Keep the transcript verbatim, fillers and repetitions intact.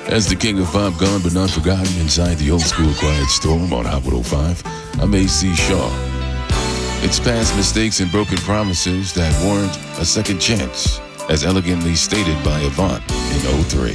As the king of pop gone but not forgotten inside the old school Quiet Storm on Hot one oh five, I'm A C Shaw. It's past mistakes and broken promises that warrant a second chance, as elegantly stated by Avant in oh three.